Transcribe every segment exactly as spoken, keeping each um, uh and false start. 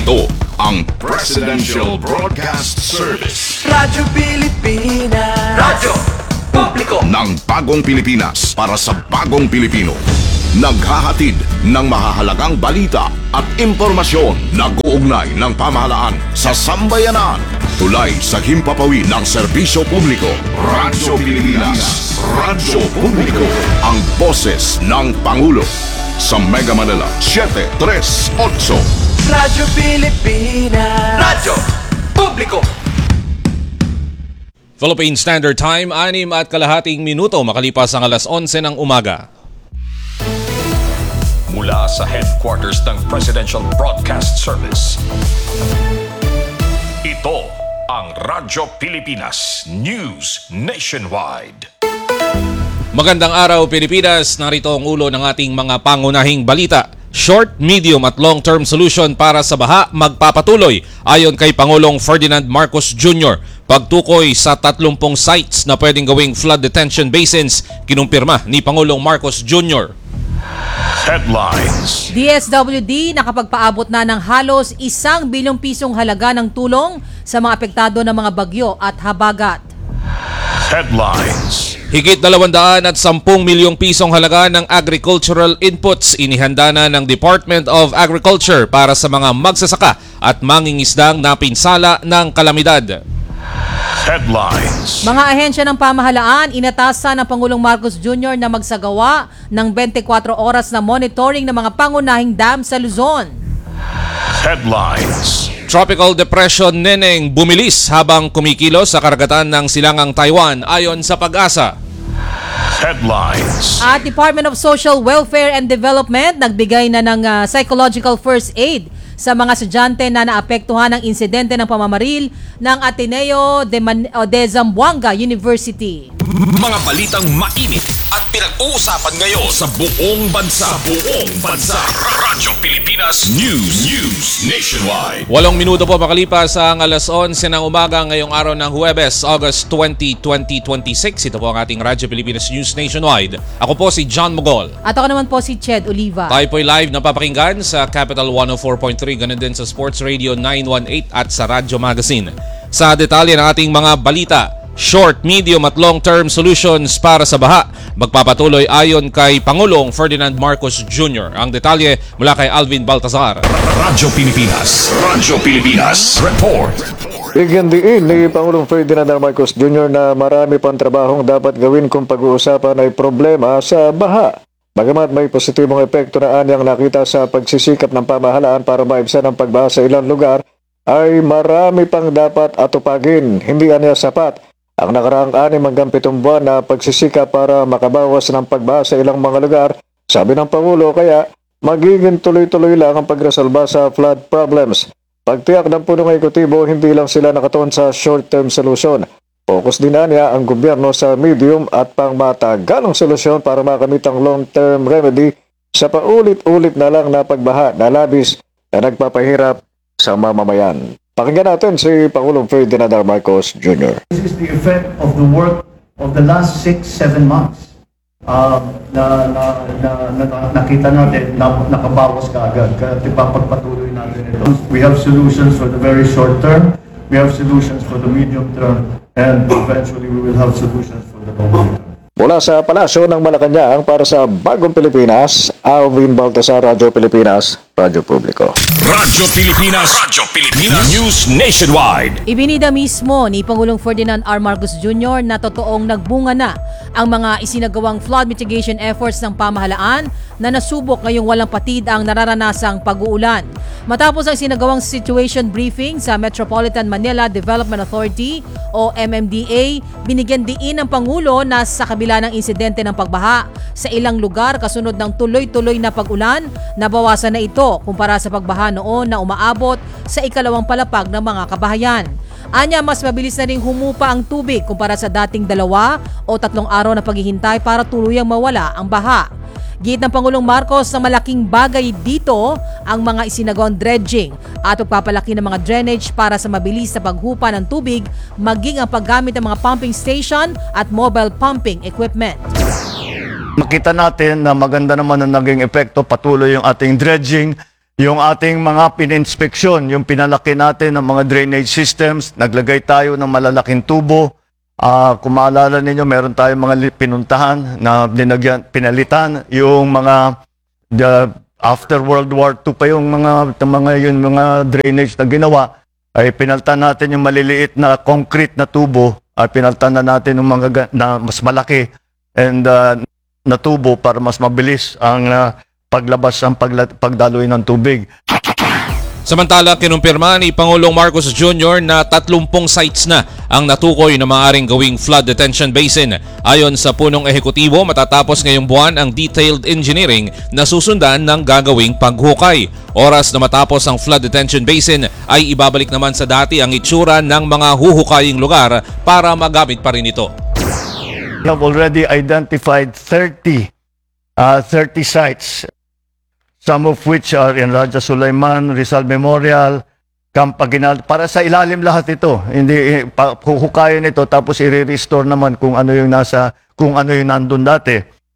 Ito ang Presidential Broadcast Service. Radyo Pilipinas. Radyo Publiko ng bagong Pilipinas para sa bagong Pilipino. Naghahatid ng mahahalagang balita at impormasyon na guugnay ng pamahalaan sa sambayanan. Tulay sa himpapawid ng serbisyo publiko. Radyo Pilipinas. Radyo Publiko. Ang boses ng Pangulo. Sa Mega Manila, seven three eight. Radyo Pilipinas. Radyo Publiko. Philippine Standard Time, anim at kalahating minuto makalipas ang alas onse ng umaga. Mula sa headquarters ng Presidential Broadcast Service, ito ang Radyo Pilipinas News Nationwide. Magandang araw Pilipinas, narito ang ulo ng ating mga pangunahing balita. Short, medium at long-term solution para sa baha magpapatuloy ayon kay Pangulong Ferdinand Marcos Junior Pagtukoy sa tatlumpung sites na pwedeng gawing flood detention basins, kinumpirma ni Pangulong Marcos Junior Headlines. D S W D nakapagpaabot na ng halos isang bilyong pisong halaga ng tulong sa mga apektado ng mga bagyo at habagat. Headlines. Higit dalawandaan at sampung milyong pisong halaga ng agricultural inputs inihanda na ng Department of Agriculture para sa mga magsasaka at mangingisdang napinsala ng kalamidad. Headlines. Mga ahensya ng pamahalaan, inatasan ng Pangulong Marcos Junior na magsagawa ng twenty-four oras na monitoring ng mga pangunahing dam sa Luzon. Headlines. Tropical Depression Neneng bumilis habang kumikilos sa karagatan ng silangang Taiwan ayon sa Pag-asa. Headlines. At Department of Social Welfare and Development nagbigay na ng uh, psychological first aid sa mga estudyante na naapektuhan ng insidente ng pamamaril ng Ateneo de, Man- de Zamboanga University. Mga balitang mainit at pinag-uusapan ngayon sa buong bansa. Buong bansa. Radyo Pilipinas News. News Nationwide. Walong minuto po makalipas ang alas onse ng umaga ngayong araw ng Huwebes, August twentieth, twenty twenty-six. Ito po ang ating Radyo Pilipinas News Nationwide. Ako po si John Mogol. At ako naman po si Ched Oliva. Tayo po'y live na papakinggan sa Capital one oh four point three, ganun din sa Sports Radio nine one eight at sa Radyo Magazine. Sa detalye ng ating mga balita, short, medium at long-term solutions para sa baha magpapatuloy ayon kay Pangulong Ferdinand Marcos Junior Ang detalye mula kay Alvin Baltazar. Radyo Pilipinas. Radyo Pilipinas. Report. Bigyan diin ni Pangulong Ferdinand Marcos Junior na marami pang trabahong dapat gawin kung pag-uusapan ay problema sa baha. Bagamat may positibong epekto na anyang nakita sa pagsisikap ng pamahalaan para maibsan ang pagbaha sa ilang lugar, ay marami pang dapat atupagin. Hindi anya sapat ang nakaraang anim hanggang pitong buwan na pagsisikap para makabawas ng pagbaha sa ilang mga lugar, sabi ng Pangulo, kaya magiging tuloy-tuloy lang ang pagresolba sa flood problems. Pagtiyak ng punong ekutibo, hindi lang sila nakatuon sa short-term solution. Focus din niya ang gobyerno sa medium at pangmatagalang solusyon para makamit ang long-term remedy sa paulit-ulit na lang na pagbaha na labis na nagpapahirap sa mamamayan. Pakinggan natin si Pangulong Ferdinand Marcos Junior This is the effect of the work of the last six, seven months. Uh, na, na, na, na, nakita natin na nakabawas ka agad. Kaya ipapagpatuloy natin ito. We have solutions for the very short term. We have solutions for the medium term. And eventually we will have solutions for the long term. Mula sa Palasyo ng Malacanang para sa Bagong Pilipinas, Alvin Baltazar, Radyo Pilipinas, Radyo Publiko. Radyo Pilipinas. Radyo Pilipinas News Nationwide. Ibinida mismo ni Pangulong Ferdinand R. Marcos Junior na totoong nagbunga na ang mga isinagawang flood mitigation efforts ng pamahalaan na nasubok ngayong walang patid ang nararanasang pag-uulan. Matapos ang sinagawang situation briefing sa Metropolitan Manila Development Authority o M M D A, binigyan diin ng Pangulo na sa kabila ng insidente ng pagbaha sa ilang lugar kasunod ng tuloy-tuloy na pag-ulan, nabawasan na ito kumpara sa pagbaha noon na umaabot sa ikalawang palapag ng mga kabahayan. Anya, mas mabilis na ring humupa ang tubig kumpara sa dating dalawa o tatlong araw na paghihintay para tuluyang mawala ang baha. Git ng Pangulong Marcos na malaking bagay dito ang mga isinagawang dredging at pagpapalaki ng mga drainage para sa mabilis na paghupa ng tubig, maging ang paggamit ng mga pumping station at mobile pumping equipment. Makita natin na maganda naman ang naging epekto, patuloy yung ating dredging, Yung ating mga pininspeksyon, yung pinalaki natin ng mga drainage systems, naglagay tayo ng malalaking tubo. Ah, kung maalala ninyo, meron tayong mga li- pinuntahan na dinagyan, pinalitan yung mga the, after World War Two pa yung mga mga yun mga drainage na ginawa, ay pinaltan natin yung maliliit na concrete na tubo at pinaltan na natin yung mga ga- na mas malaki and uh, na tubo para mas mabilis ang uh, paglabas ang pagla- pagdaloy ng tubig. Samantala, kinumpirma ni Pangulong Marcos Junior na tatlumpung sites na ang natukoy na maaaring gawing flood detention basin. Ayon sa punong ehekutibo, matatapos ngayong buwan ang detailed engineering na susundan ng gagawing paghukay. Oras na matapos ang flood detention basin ay ibabalik naman sa dati ang itsura ng mga huhukaying lugar para magamit pa rin ito. We have already identified thirty, uh, thirty sites, some of which are in Raja Sulaiman, Rizal Memorial, Camp Aguinaldo. Para sa ilalim lahat ito. Hindi pa, huhukayin ito tapos i-restore naman kung ano yung nasa kung ano yung nandun dati.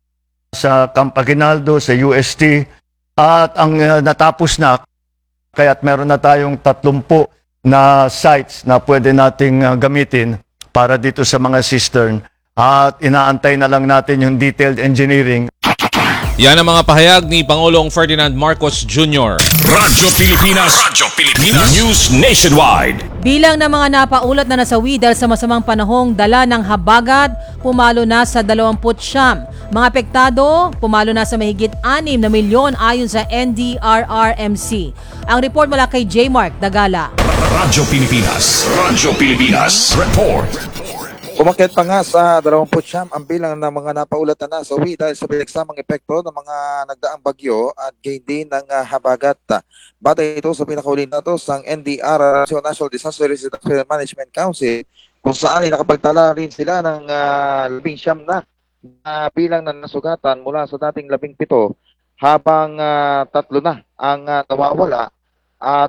Sa Camp Aguinaldo, sa U S T, at ang uh, natapos na, kaya't meron na tayong tatlumpu na sites na pwede nating uh, gamitin para dito sa mga cistern. At inaantay na lang natin yung detailed engineering. Yan ang mga pahayag ni Pangulong Ferdinand Marcos Junior Radyo Pilipinas, Radyo Pilipinas, News Nationwide. Bilang ng mga napaulat na nasawi dahil sa masamang panahong dala ng habagat, pumalo na sa dalawampu't siyam. Mga apektado, pumalo na sa mahigit anim na milyon ayon sa N D R R M C. Ang report mula kay J. Mark Dagala. Radyo Pilipinas, Radyo Pilipinas, Report. Umakyat pa nga sa dalawampu't siyam ang bilang ng mga napaulat na nasawi dahil sa pinagsamang epekto ng mga nagdaang bagyo at gain din ng uh, habagat. Batay ito sa pinakahuli natos ng N D R R, National Disaster Risk Management Council, kung saan ay nakapagtala rin sila ng uh, labing siyam na uh, bilang na nasugatan mula sa dating labing pito habang uh, tatlo na ang uh, nawawala at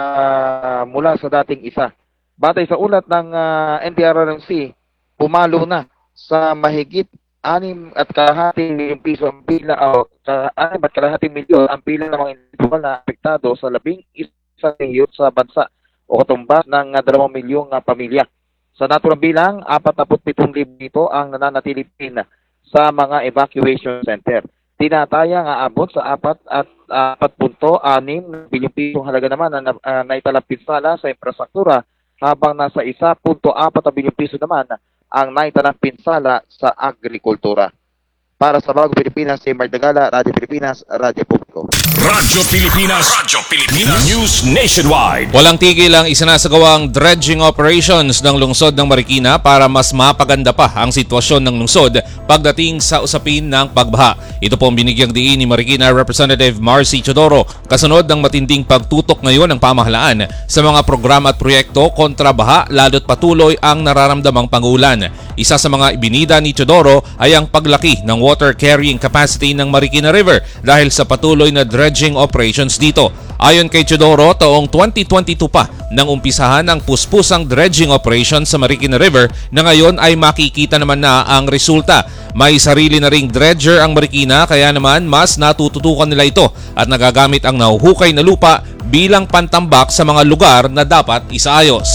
uh, mula sa dating isa. Batay sa ulat ng uh, N D R R M C, pumalo na sa mahigit anim at kalahating milyong piso ang pila o anim at kalahating milyon ang pila ng mga individual na apektado sa labing isang milyon sa bansa o katumbas ng dalawang milyong uh, pamilya. Sa naturang bilang, apat na pitong libo nito ang nananatili din sa mga evacuation center. Tinataya nga abot sa apat at apat punto anim bilyong pisong halaga naman na uh, naitalapinsala sa infrastruktura habang nasa isa punto apat bilyong piso naman ang naitalang pinsala sa agrikultura. Para sa Bagong Pilipinas, si Mark Dagala, Radyo Pilipinas, Radyo Publiko. Radyo Pilipinas, Radyo Pilipinas, News Nationwide. Walang tigil ang isinasagawang dredging operations ng lungsod ng Marikina para mas mapaganda pa ang sitwasyon ng lungsod pagdating sa usapin ng pagbaha. Ito po ang binigyang diin ni Marikina Representative Marcy Chodoro kasunod ng matinding pagtutok ngayon ng pamahalaan sa mga programa at proyekto kontra baha lalo't patuloy ang nararamdamang pangulan. Isa sa mga ibinida ni Chodoro ay ang paglaki ng water carrying capacity ng Marikina River dahil sa patuloy na dredging operations dito. Ayon kay Chodoro, taong twenty twenty-two pa nang umpisahan ang puspusang dredging operation sa Marikina River na ngayon ay makikita naman na ang resulta. May sarili na ring dredger ang Marikina kaya naman mas natututukan nila ito at nagagamit ang nahuhukay na lupa bilang pantambak sa mga lugar na dapat isaayos.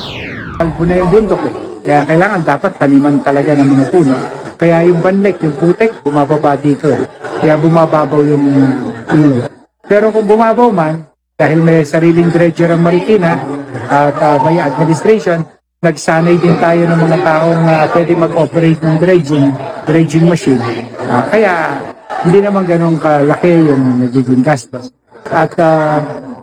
Ang puno yung bundok eh. Kaya kailangan dapat taniman talaga ng mga puno. Kaya yung banlek, yung putek, bumababa dito. Kaya bumababaw yung ilo. Pero kung bumabaw man, dahil may sariling dredger ang Marikina at uh, may administration, nagsanay din tayo ng mga taong uh, pwede mag-operate ng dredging, dredging machine. Uh, kaya hindi naman ganun kalaki yung nagiging gastos. At uh,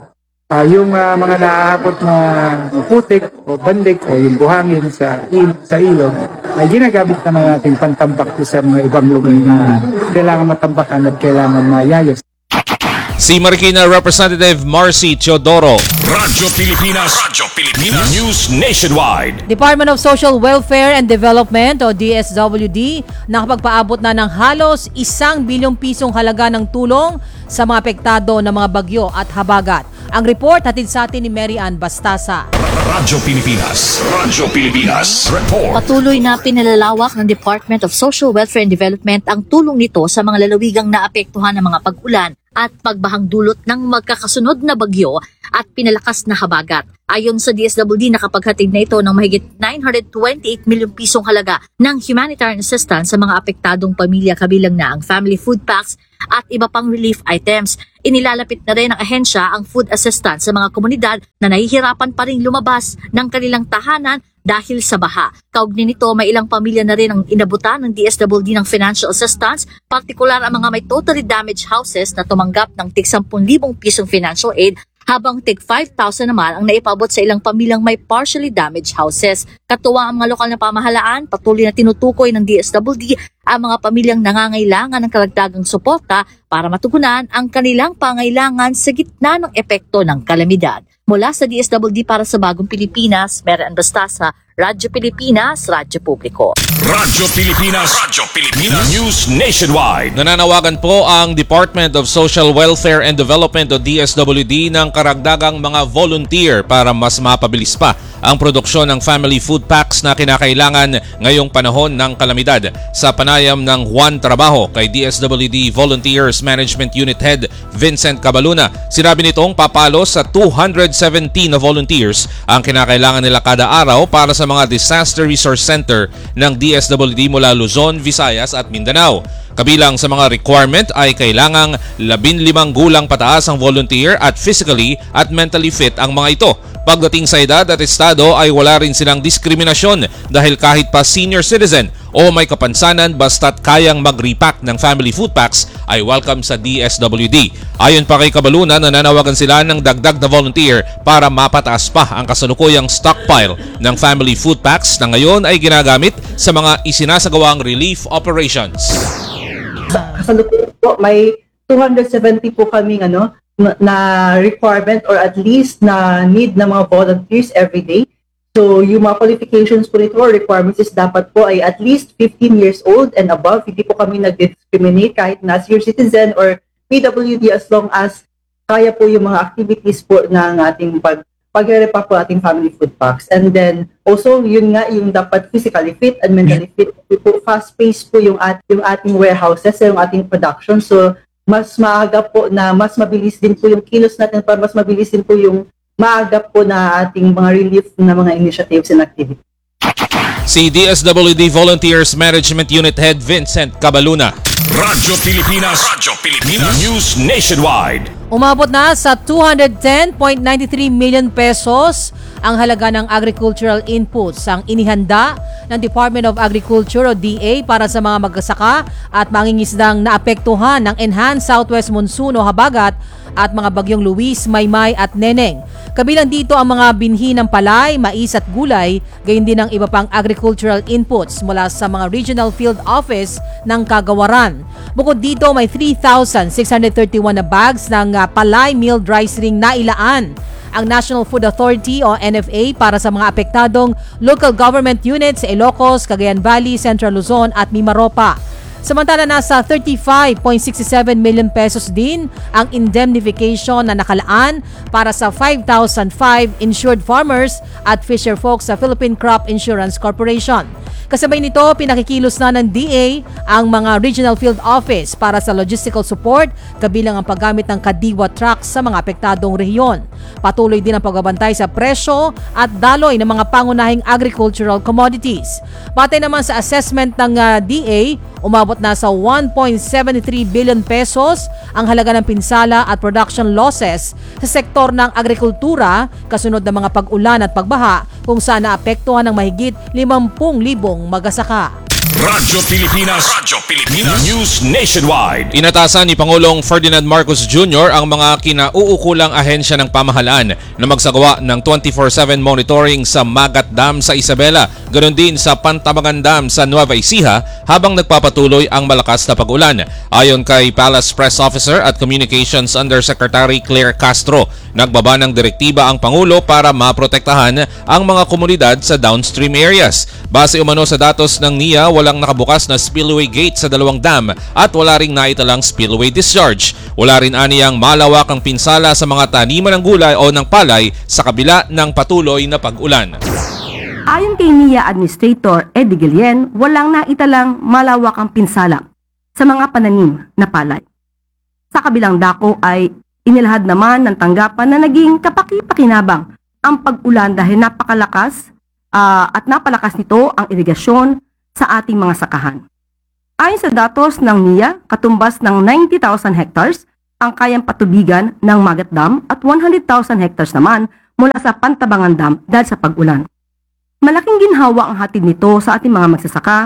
uh, yung uh, mga naahakot na putik o bandik o yung buhangin sa, il sa ilog, ay ginagamit naman natin pantambak sa mga ibang lugar na kailangan matambakan at kailangan mayayos. Si Marikina Representative Marcy Chodoro. Radyo Pilipinas, Radyo Pilipinas, News Nationwide. Department of Social Welfare and Development o D S W D nakapagpaabot na ng halos isang bilyong pisong halaga ng tulong sa mga apektado ng mga bagyo at habagat. Ang report hatid sa atin ni Mary Ann Bastasa. Radyo Pilipinas, Radyo Pilipinas, Report. Patuloy na pinalalawak ng Department of Social Welfare and Development ang tulong nito sa mga lalawigang naapektuhan ng mga pag-ulan at pagbahang dulot ng magkakasunod na bagyo at pinalakas na habagat. Ayon sa D S W D, nakapaghatid na ito ng mahigit nine hundred twenty-eight milyong pisong halaga ng humanitarian assistance sa mga apektadong pamilya, kabilang na ang family food packs at iba pang relief items. Inilalapit na rin ng ahensya ang food assistance sa mga komunidad na nahihirapan pa rin lumabas ng kanilang tahanan dahil sa baha. Kaugnay nito, may ilang pamilya na rin ang inabutan ng D S W D ng financial assistance, partikular ang mga may totally damaged houses na tumanggap ng tig ten thousand pisong financial aid, habang tig five thousand naman ang naipabot sa ilang pamilyang may partially damaged houses. Katuwa ang mga lokal na pamahalaan, patuloy na tinutukoy ng D S W D ang mga pamilyang nangangailangan ng karagdagang suporta para matugunan ang kanilang pangailangan sa gitna ng epekto ng kalamidad. Mula sa D S W D para sa Bagong Pilipinas, Mera Anbastasa, Radyo Pilipinas, Radyo Publiko. Radyo Pilipinas, Radyo Pilipinas, News Nationwide. Nananawagan po ang Department of Social Welfare and Development o D S W D ng karagdagang mga volunteer para mas mapabilis pa ang produksyon ng family food packs na kinakailangan ngayong panahon ng kalamidad. Sa panayam ng Juan Trabajo kay D S W D Volunteers Management Unit Head Vincent Cabaluna, sinabi nitong papalo sa two hundred seventeen na volunteers ang kinakailangan nila kada araw para sa mga Disaster Resource Center ng D S W D mula Luzon, Visayas at Mindanao. Kabilang sa mga requirement ay kailangang labinlimang gulang pataas ang volunteer at physically at mentally fit ang mga ito. Pagdating sa edad at estado ay wala rin silang diskriminasyon dahil kahit pa senior citizen o may kapansanan basta't kayang mag-repack ng family food packs ay welcome sa D S W D. Ayon pa kay Cabaluna, nananawagan sila ng dagdag na volunteer para mapataas pa ang kasalukuyang stockpile ng family food packs na ngayon ay ginagamit sa mga isinasagawang relief operations. Kasalukuyan po, may two hundred seventy po kaming ano, na, na requirement or at least na need ng mga volunteers every day. So yung mga qualifications po nito or requirements is dapat po ay at least fifteen years old and above. Hindi po kami nag-discriminate kahit na senior citizen or P W D as long as kaya po yung mga activities po ng ating pag pag-repack po ating family food packs. And then also yun nga yung dapat physically fit and mentally fit. Fast-paced po yung, at, yung ating warehouses, yung ating production. So mas maaga po na mas mabilis din po yung kilos natin para mas mabilis din po yung maaga po na ating mga relief na mga initiatives and activities. Si D S W D Volunteers Management Unit Head Vincent Cabaluna. Radyo Pilipinas, Radyo Pilipinas, News Nationwide. Umabot na sa two hundred ten point nine three million pesos ang halaga ng agricultural inputs ang inihanda ng Department of Agriculture o D A para sa mga magsasaka at mangingisdang naapektuhan ng Enhanced Southwest Monsoon o habagat at mga bagyong Luis, Maymay at Neneng. Kabilang dito ang mga binhi ng palay, mais at gulay, gayon din ang iba pang agricultural inputs mula sa mga Regional Field Office ng Kagawaran. Bukod dito, may three thousand six hundred thirty-one na bags ng uh, palay milled rice ring na ilaan ang National Food Authority o N F A para sa mga apektadong local government units sa Ilocos, Cagayan Valley, Central Luzon at Mimaropa. Samantala, nasa thirty-five point six seven million pesos din ang indemnification na nakalaan para sa five thousand five insured farmers at fisher folks sa Philippine Crop Insurance Corporation. Kasabay nito, pinakikilos na ng D A ang mga Regional Field Office para sa logistical support, kabilang ang paggamit ng kadiwa trucks sa mga apektadong rehiyon. Patuloy din ang pagbabantay sa presyo at daloy ng mga pangunahing agricultural commodities. Batay naman sa assessment ng uh, D A, umabot na sa one point seven three billion pesos ang halaga ng pinsala at production losses sa sektor ng agrikultura kasunod ng mga pag-ulan at pagbaha kung saan naapektuhan ng mahigit limampu libong magsasaka. Radyo Pilipinas, Radyo Pilipinas, News Nationwide. Inatasan ni Pangulong Ferdinand Marcos Junior ang mga kinauukulang ahensya ng pamahalaan na magsagawa ng twenty-four seven monitoring sa Magat Dam sa Isabela, ganoon din sa Pantabangan Dam sa Nueva Ecija habang nagpapatuloy ang malakas na pag-ulan. Ayon kay Palace Press Officer at Communications Undersecretary Claire Castro, nagbaba ng direktiba ang Pangulo para maprotektahan ang mga komunidad sa downstream areas. Base umano sa datos ng N I A, walang nakabukas na spillway gate sa dalawang dam at wala ring naitalang spillway discharge. Wala rin aniyang malawak ang pinsala sa mga taniman ng gulay o ng palay sa kabila ng patuloy na pag-ulan. Ayon kay N I A Administrator Eddie Guillen, walang naitalang malawak ang pinsala sa mga pananim na palay. Sa kabilang dako ay inilahad naman ng tanggapan na naging kapaki-pakinabang ang pag-ulan dahil napakalakas uh, at napalakas nito ang irigasyon sa ating mga sakahan. Ayon sa datos ng N I A, katumbas ng ninety thousand hectares ang kayang patubigan ng Magat Dam at one hundred thousand hectares naman mula sa Pantabangan Dam dahil sa pag-ulan. Malaking ginhawa ang hatid nito sa ating mga magsasaka.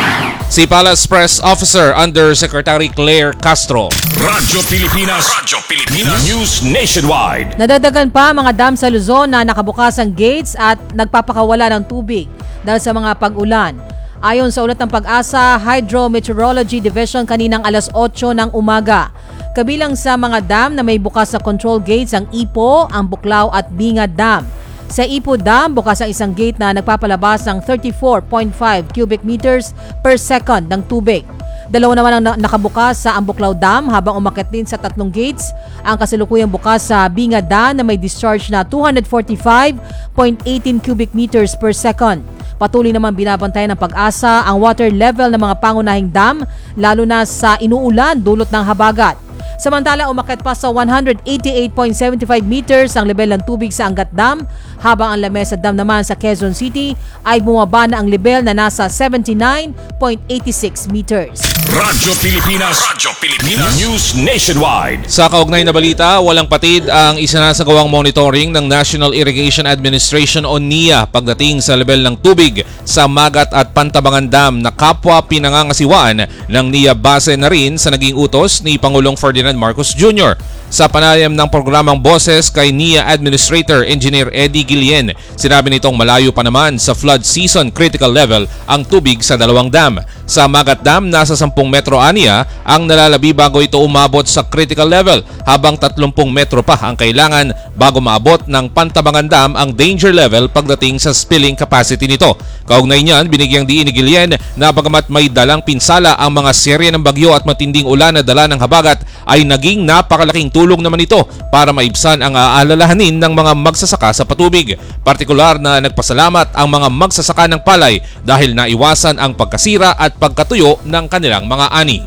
Si Palace Press Officer Undersecretary Claire Castro. Radyo Pilipinas, Radyo Pilipinas News Nationwide. Nadagdagan pa mga dam sa Luzon na nakabukas ang gates at nagpapakawala ng tubig dahil sa mga pag-ulan. Ayon sa ulat ng Pag-asa Hydrometeorology Division kaninang alas otso ng umaga. Kabilang sa mga dam na may bukas na control gates ang Ipo, ang Buklao at Binga Dam. Sa Ipo Dam, bukas ang isang gate na nagpapalabas ng thirty-four point five cubic meters per second ng tubig. Dalawa naman ang nakabukas sa Ambuklao Dam habang umakyat din sa tatlong gates ang kasalukuyang bukas sa Binga Dam na may discharge na two hundred forty-five point one eight cubic meters per second. Patuloy naman binabantayan ng Pag-asa ang water level ng mga pangunahing dam lalo na sa inuulan dulot ng habagat. Samantala, umakyat pa sa one hundred eighty-eight point seven five meters ang level ng tubig sa Angat Dam, habang ang Lamesa Dam naman sa Quezon City ay bumaba na ang level na nasa seventy-nine point eight six meters. Radyo Pilipinas, Radyo Pilipinas News Nationwide. Sa kaugnay na balita, walang patid ang isinasagawang monitoring ng National Irrigation Administration o N I A pagdating sa level ng tubig sa Magat at Pantabangan Dam na kapwa pinangangasiwaan ng N I A base na rin sa naging utos ni Pangulong Ferdinand Marcos Junior Sa panayam ng programang Boses kay N I A Administrator Engineer Eddie Guillen, sinabi nitong malayo pa naman sa flood season critical level ang tubig sa dalawang dam. Sa Magat Dam, nasa sampung metro aniya ang nalalabi bago ito umabot sa critical level, habang tatlumpung metro pa ang kailangan bago maabot ng Pantabangan Dam ang danger level pagdating sa spilling capacity nito. Kaugnay niyan, binigyang diin ni Guillen na bagamat may dalang pinsala ang mga serye ng bagyo at matinding ulan na dala ng habagat, ay naging napakalaking tulong naman ito para maibsan ang aalalahanin ng mga magsasaka sa patubig. Partikular na nagpasalamat ang mga magsasaka ng palay dahil naiwasan ang pagkasira at pagkatuyo ng kanilang mga ani.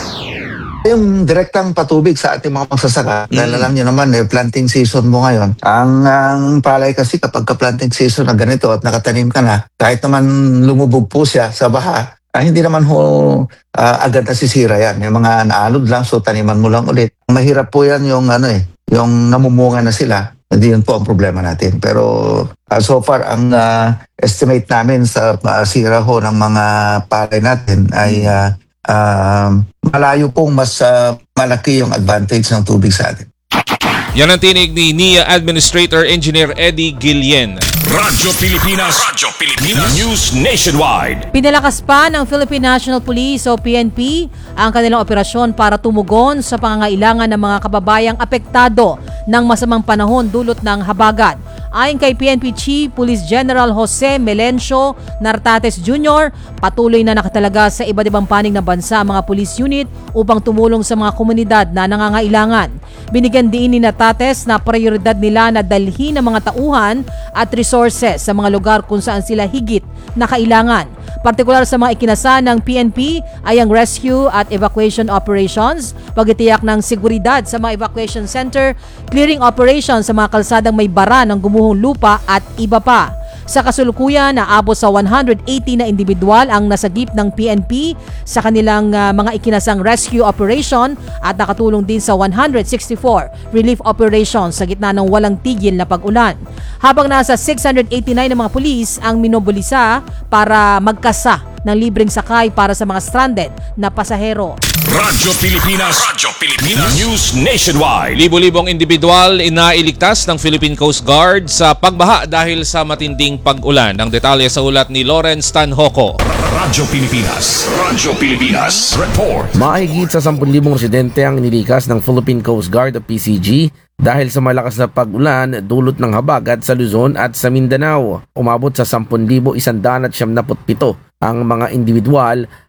Yung direktang patubig sa ating mga magsasaka, mm. dahil alam nyo naman, eh, planting season mo ngayon. Ang, ang palay kasi kapag ka-planting season na ganito at nakatanim ka na, kahit naman lumubog po siya sa baha, ay hindi naman ho uh, agad nasisira yan. Yung mga naalod lang, so taniman mo lang ulit. Mahirap po yan yung, ano eh, yung namumunga na sila. Hindi yun po ang problema natin. Pero uh, so far, ang uh, estimate namin sa uh, sira ho ng mga palay natin ay uh, uh, malayo pong mas uh, malaki yung advantage ng tubig sa atin. Yan ang tinig ni N I A Administrator Engineer Eddie Guillen. Radyo Pilipinas, Radyo Pilipinas News Nationwide. Pinalakas pa ng Philippine National Police o P N P ang kanilang operasyon para tumugon sa pangangailangan ng mga kababayang apektado ng masamang panahon dulot ng habagat. Ayon kay P N P Chief Police General Jose Melencio Nartates Junior, patuloy na nakatalaga sa iba't ibang panig ng bansa ang mga police unit upang tumulong sa mga komunidad na nangangailangan. Binigyan din ni Nartates na prioridad nila na dalhin ang mga tauhan at resources sa mga lugar kung saan sila higit na kailangan. Partikular sa mga ikinasa ng P N P ay ang rescue at evacuation operations, pagtitiyak ng seguridad sa mga evacuation center, clearing operations sa mga kalsadang may bara ng gumuhong lupa at iba pa. Sa kasulukuyan, naabot sa one hundred eighty na individual ang nasagip ng P N P sa kanilang uh, mga ikinasang rescue operation at nakatulong din sa one hundred sixty-four relief operations sa gitna ng walang tigil na pag-ulan. Habang nasa six hundred eighty-nine na mga pulis ang minobilisa para magkasa ng libreng sakay para sa mga stranded na pasahero. Radyo Pilipinas, Radyo Pilipinas News Nationwide. Libo-libong individual inailigtas ng Philippine Coast Guard sa pagbaha dahil sa matinding pag-ulan. Ang detalye sa ulat ni Lawrence Tanhoco. Radyo Pilipinas, Radyo Pilipinas Report. Mahigit sa ten thousand residente ang nilikas ng Philippine Coast Guard o P C G dahil sa malakas na pag-ulan dulot ng habagat sa Luzon at sa Mindanao. Umabot sa ten thousand one hundred seventy-seven ang mga individual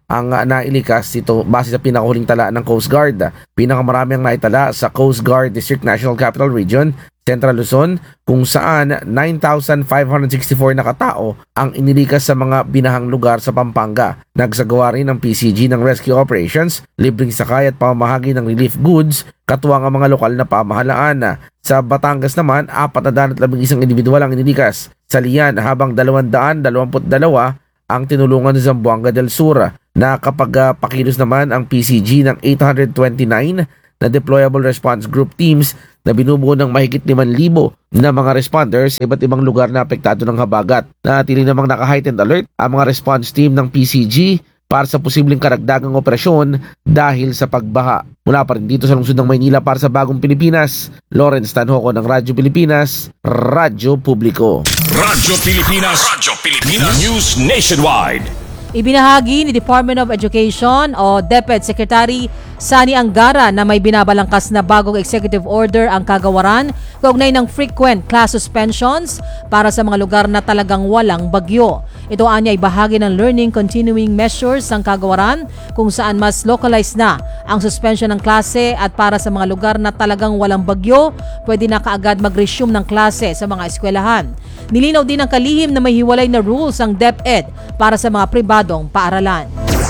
ang uh, nailikas ito base sa pinakahuling tala ng Coast Guard. Pinakamarami ang naitala sa Coast Guard District National Capital Region, Central Luzon, kung saan nine thousand five hundred sixty-four na katao ang inilikas sa mga binahang lugar sa Pampanga. Nagsagawa rin ng P C G ng rescue operations, libreng sakay at pamamahagi ng relief goods, katuwang ang mga lokal na pamahalaan. Sa Batangas naman, apat na labing isang individual ang inilikas sa liyan, habang dalawang daan dalawampu't dalawa ang tinulungan sa Zamboanga del Sur. Nakapagpakilos naman ang P C G ng eight hundred twenty-nine na deployable response group teams na binubuo ng mahigit limang libo na mga responders sa iba't ibang lugar na apektado ng habagat. Natili namang naka-heightened alert ang mga response team ng P C G para sa posibleng karagdagang operasyon dahil sa pagbaha. Mula pa rin dito sa lungsod ng Maynila para sa Bagong Pilipinas, Lawrence Tanhoco ng Radyo Pilipinas, Radyo Publiko. Radyo Pilipinas, Radyo Pilipinas News Nationwide. Ibinahagi ni Department of Education o DepEd Secretary Sani Angara na may binabalangkas na bagong executive order ang kagawaran kaugnay ng frequent class suspensions para sa mga lugar na talagang walang bagyo. Ito anya ay bahagi ng learning continuing measures ng kagawaran kung saan mas localized na ang suspension ng klase, at para sa mga lugar na talagang walang bagyo, pwede na kaagad mag-resume ng klase sa mga eskwelahan. Nilinaw din ng kalihim na may hiwalay na rules ang DepEd para sa mga pribadong paaralan.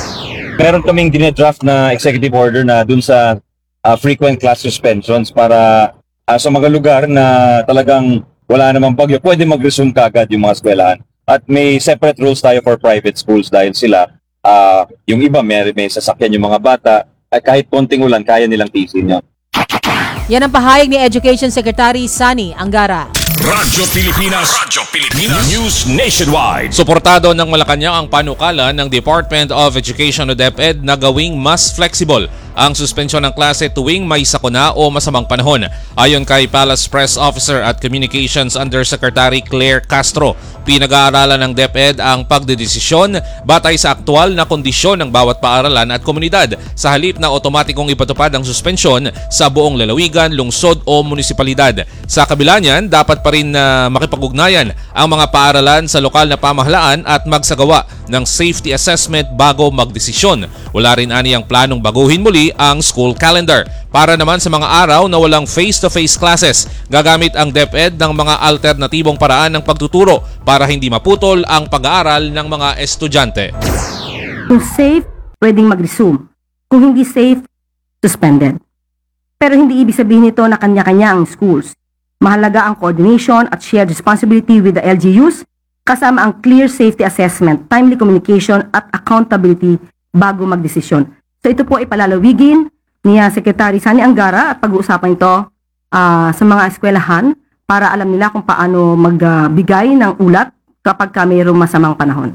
Meron kaming dine-draft na executive order na dun sa uh, frequent class suspensions para uh, sa mga lugar na talagang wala namang bagyo, pwede mag-resume kagad yung mga eskwelahan. At may separate rules tayo for private schools dahil sila, uh, yung iba may, may sasakyan yung mga bata, ay kahit konting ulan, kaya nilang tiisin yun. Yan ang pahayag ni Education Secretary Sani Angara. Radyo Pilipinas, Radyo Pilipinas News Nationwide. Suportado ng Malacanang ang panukala ng Department of Education o DepEd na gawing mas flexible ang suspensyon ng klase tuwing may sakuna o masamang panahon. Ayon kay Palace Press Officer at Communications Undersecretary Claire Castro, pinag-aaralan ng DepEd ang pagdedesisyon batay sa aktual na kondisyon ng bawat paaralan at komunidad sa halip na otomatikong ipatupad ang suspensyon sa buong lalawigan, lungsod o munisipalidad. Sa kabila niyan, dapat pa rin na uh, makipag-ugnayan ang mga paaralan sa lokal na pamahalaan at magsagawa ng safety assessment bago magdesisyon. Wala rin ani ang planong baguhin muli ang school calendar. Para naman sa mga araw na walang face-to-face classes, gagamit ang DepEd ng mga alternatibong paraan ng pagtuturo para hindi maputol ang pag-aaral ng mga estudyante. Kung safe, pwedeng mag-resume. Kung hindi safe, suspended. Pero hindi ibig sabihin nito na kanya-kanya ang schools. Mahalaga ang coordination at shared responsibility with the L G Us, kasama ang clear safety assessment, timely communication at accountability bago magdesisyon. So ito po ay palalawigin ni Secretary Sani Angara at pag-uusapan ito uh, sa mga eskwelahan para alam nila kung paano magbigay uh, ng ulat kapag ka mayroong masamang panahon.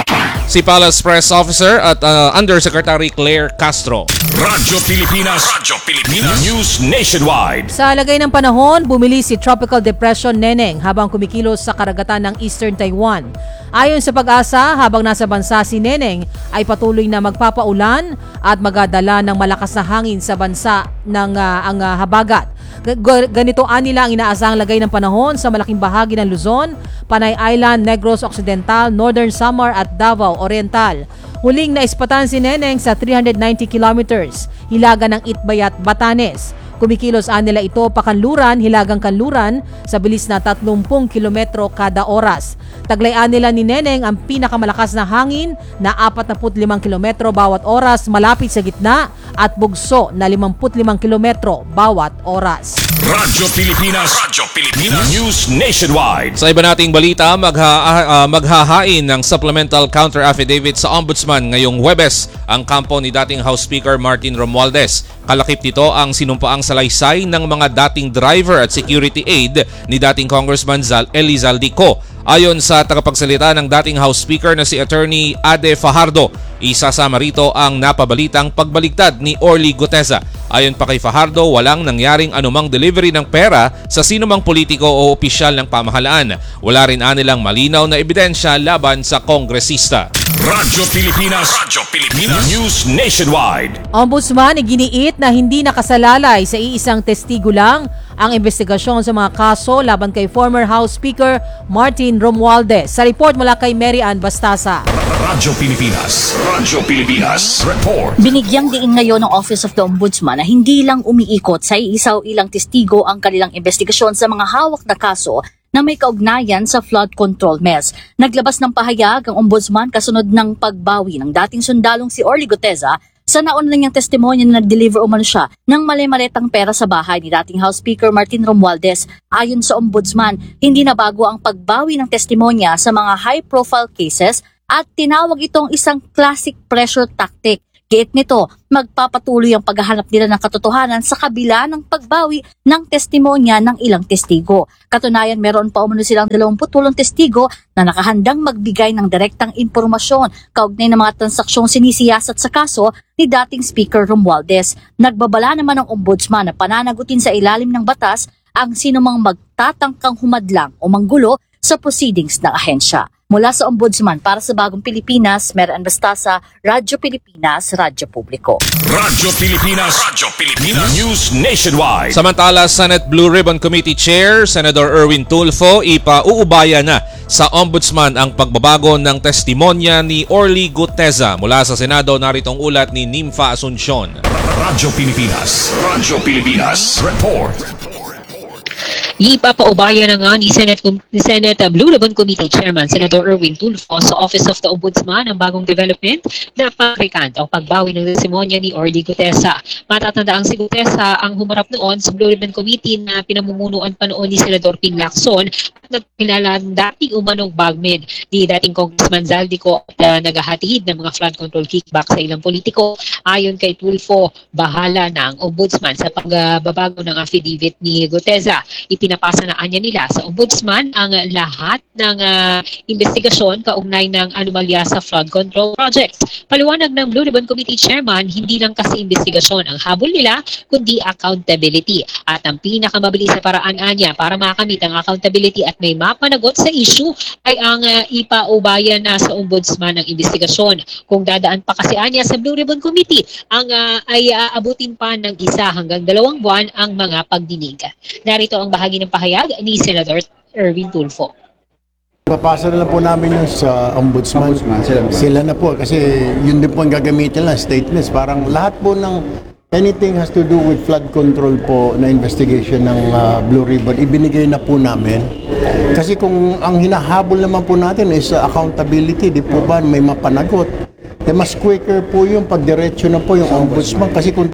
Si Palace Press Officer at uh, Undersecretary Claire Castro. Radyo Pilipinas, Radyo Pilipinas News Nationwide. Sa lagay ng panahon, bumili si Tropical Depression Neneng habang kumikilos sa karagatan ng Eastern Taiwan. Ayon sa Pag-asa, habang nasa bansa si Neneng ay patuloy na magpapaulan at magadala ng malakas na hangin sa bansa ng uh, ang uh, habagat. Ganito anila ang inaasahang lagay ng panahon sa malaking bahagi ng Luzon, Panay Island, Negros Occidental, Northern Samar at Davao Oriental. Huling naispatan si Neneng sa three hundred ninety kilometers, hilaga ng Itbayat, Batanes. Kumikilos anila ito pakanluran, hilagang kanluran sa bilis na thirty kilometro kada oras. Taglayan nila ni Neneng ang pinakamalakas na hangin na forty-five kilometro bawat oras malapit sa gitna at bugso na fifty-five kilometro bawat oras. Radyo Pilipinas, Radyo Pilipinas News Nationwide. Sa iba nating balita, magha, uh, maghahain ng supplemental counter affidavit sa Ombudsman ngayong Huwebes ang kampo ni dating House Speaker Martin Romualdez. Kalakip nito ang sinumpaang salaysay ng mga dating driver at security aide ni dating Congressman Zal Eli Zaldico. Ayon sa tagapagsalita ng dating House Speaker na si Attorney Ade Fajardo, isasama rito ang napabalitang pagbaligtad ni Orly Guteza. Ayon pa kay Fajardo, walang nangyaring anumang delivery ng pera sa sinumang politiko o opisyal ng pamahalaan. Wala rin anilang malinaw na ebidensya laban sa kongresista. Radyo Pilipinas, Radyo Pilipinas News Nationwide. Ombudsman iginiit na hindi nakasalalay sa iisang testigo lang ang investigasyon sa mga kaso laban kay former House Speaker Martin Romualdez. Sa report mula kay Mary Ann Bastasa. Radyo Pilipinas. Radyo Pilipinas. Report. Binigyang diin ngayon ng Office of the Ombudsman na hindi lang umiikot sa iisaw ilang testigo ang kanilang investigasyon sa mga hawak na kaso na may kaugnayan sa flood control mess. Naglabas ng pahayag ang Ombudsman kasunod ng pagbawi ng dating sundalong si Orly Guteza sa nauna niyang testimonya na nag-deliver umano siya ng mali-maletang pera sa bahay ni dating House Speaker Martin Romualdez. Ayon sa Ombudsman, hindi na bago ang pagbawi ng testimonya sa mga high-profile cases at tinawag itong isang classic pressure tactic. Giit nito, magpapatuloy ang paghahanap nila ng katotohanan sa kabila ng pagbawi ng testimonya ng ilang testigo. Katunayan, meron pa umano silang dalawampu't testigo na nakahandang magbigay ng direktang impormasyon kaugnay ng mga transaksyong sinisiyasat sa kaso ni dating Speaker Romualdez. Nagbabala naman ng Ombudsman na pananagutin sa ilalim ng batas ang sinumang magtatangkang humadlang o manggulo sa proceedings ng ahensya. Mula sa Ombudsman para sa Bagong Pilipinas, Mary Ann Bastasa, Radyo Pilipinas, Radyo Publiko. Radyo Pilipinas. Radyo Pilipinas. News Nationwide. Samantala, Senate Blue Ribbon Committee Chair Senator Erwin Tulfo ipauubaya na sa Ombudsman ang pagbabago ng testimonya ni Orly Guteza. Mula sa Senado, naritong ulat ni Nympha Asuncion. Radyo Pilipinas. Radyo Pilipinas. Report. Ipapaubaya na nga ni Senate, ni Senate Blue Ribbon Committee Chairman Senator Erwin Tulfo sa Office of the Ombudsman ang bagong development na pag-recant o pagbawi ng testimonya ni Orly Guteza. Matatandaan si Guteza ang humarap noon sa Blue Ribbon Committee na pinamumunuan pa noon ni Senador Ping Lacson at nagpilala ng dating umanong bagmen ni dating Congressman Zaldico na naghahatid ng mga flood control kickback sa ilang politiko. Ayon kay Tulfo, bahala na ang Ombudsman sa pagbabago ng affidavit ni Guteza. Pinapasa na anya nila sa Ombudsman ang lahat ng uh, investigasyon kaugnay ng anomalya sa flood control projects. Paliwanag ng Blue Ribbon Committee Chairman, hindi lang kasi investigasyon ang habol nila, kundi accountability. At ang pinakamabilis na paraan anya para makamit ang accountability at may mapanagot sa issue ay ang uh, ipaubaya na sa Ombudsman ng investigasyon. Kung dadaan pa kasi anya sa Blue Ribbon Committee, ang uh, ay aabutin pa ng isa hanggang dalawang buwan ang mga pagdinig. Narito ang bahagi ng pahayag ni Senator Erwin Tulfo. Papasa na lang po namin yung sa Ombudsman. Ombudsman sila, sila na po kasi yun din po ang gagamitin lang, statements. Parang lahat po ng anything has to do with flood control po na investigation ng uh, Blue Ribbon, ibinigay na po namin. Kasi kung ang hinahabol naman po natin is uh, accountability, di po ba may mapanagot. Eh, mas quicker po yung pagdiretso na po yung Ombudsman kasi kung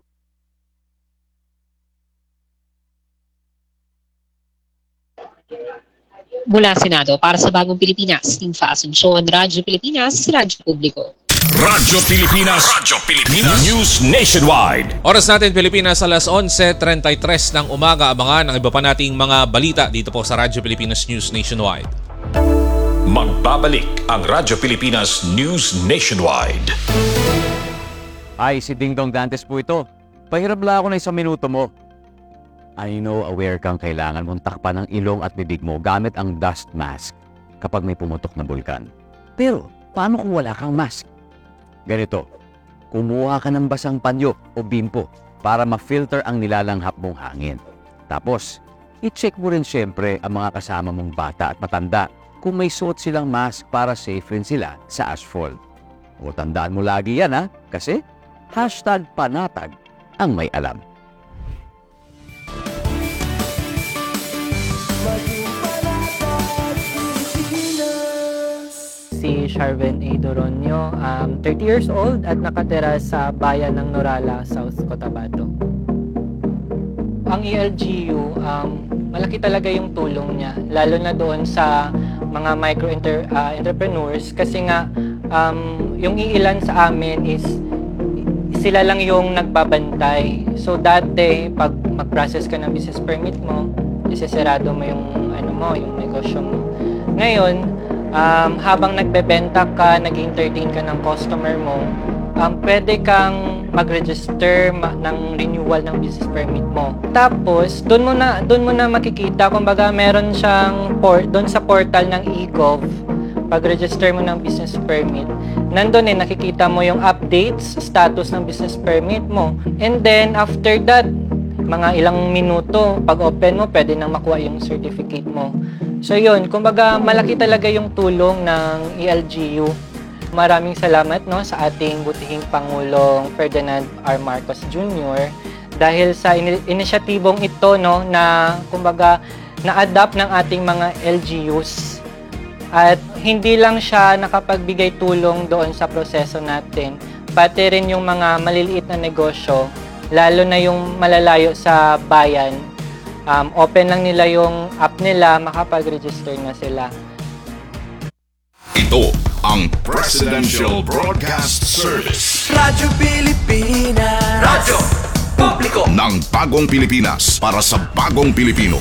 Mula Senado, para sa Bagong Pilipinas, Nympha Asuncion, Radyo Pilipinas, Radyo Publiko. Radyo Pilipinas. Radyo Pilipinas. News Nationwide. Oras natin Pilipinas, alas eleven thirty-three ng umaga. Abangan ang iba pa nating mga balita dito po sa Radyo Pilipinas News Nationwide. Magbabalik ang Radyo Pilipinas News Nationwide. Ay, si Ding Dong Dantes po ito. Pahirap lang ako na isang minuto mo. I know aware kang kailangan mong takpan ang ilong at bibig mo gamit ang dust mask kapag may pumutok na bulkan. Pero, paano kung wala kang mask? Ganito, kumuha ka ng basang panyo o bimpo para ma-filter ang nilalanghap mong hangin. Tapos, i-check mo rin syempre ang mga kasama mong bata at matanda kung may suot silang mask para safe rin sila sa asphalt. O tandaan mo lagi yan ha, kasi hashtag panatag ang may alam. Si Sharven A. Doronio, um, thirty years old at nakatira sa bayan ng Norala, South Cotabato. Ang E L G U, um, malaki talaga yung tulong niya, lalo na doon sa mga micro -inter, uh, entrepreneurs kasi nga um, yung iilan sa amin is sila lang yung nagbabantay. So dati, pag mag-process ka ng business permit mo, isesarado mo yung, ano mo, yung negosyo mo. Ngayon, Um, habang nagbebenta ka, nag-entertain ka ng customer mo, um, pwede kang mag-register ma- ng renewal ng business permit mo. Tapos, doon mo na, doon mo na makikita, kumbaga meron siyang port, doon sa portal ng e-gov, pag-register mo ng business permit, nandun eh, nakikita mo yung updates, status ng business permit mo. And then, after that, mga ilang minuto, pag open mo, pwede nang makuha yung certificate mo. So yun, kumbaga malaki talaga yung tulong ng E L G U. Maraming salamat no sa ating butihing Pangulong Ferdinand R. Marcos Junior dahil sa in- inisyatibong ito no na kumbaga na-adapt ng ating mga L G Us. At hindi lang siya nakapagbigay tulong doon sa proseso natin, pati rin yung mga maliliit na negosyo, lalo na yung malalayo sa bayan. Um, open lang nila yung app nila, makapag-register na sila. Ito ang Presidential Broadcast Service. Radyo Pilipinas. Radyo Publiko ng Bagong Pilipinas para sa Bagong Pilipino.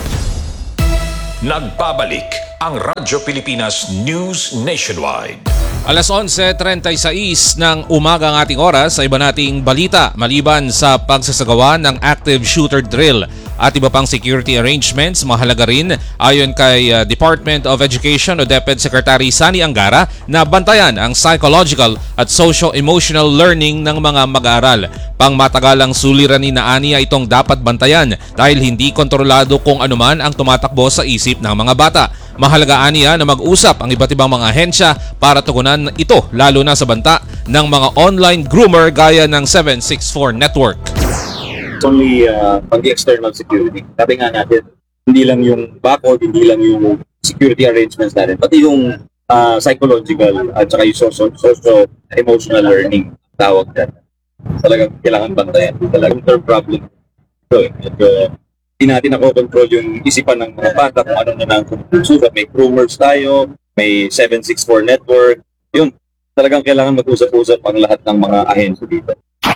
Nagbabalik ang Radyo Pilipinas News Nationwide. Alas onse trenta y seis ng umaga ang ating oras sa iba nating balita maliban sa pagsasagawa ng active shooter drill at iba pang security arrangements. Mahalaga rin ayon kay uh, Department of Education o DepEd Secretary Sani Angara na bantayan ang psychological at socio-emotional learning ng mga mag-aaral. Pangmatagalang suliranin na aniya itong dapat bantayan dahil hindi kontrolado kung anuman ang tumatakbo sa isip ng mga bata. Mahalaga aniya na mag-usap ang iba't ibang mga ahensya para tugunan ito lalo na sa banta ng mga online groomer gaya ng seven six four network. It's only uh, pag external security. Sabi nga natin, hindi lang yung backboard, hindi lang yung security arrangements natin, pati yung uh, psychological at saka yung socio-emotional learning tawag dyan. Talagang kailangan bantayan. Talagang term problem. So, uh, hindi natin nako-control yung isipan ng mga bata kung ano na nang susulat. May groomers tayo, may seven six four network. Yun, talagang kailangan mag-usap-usap ang lahat ng mga ahensya dito.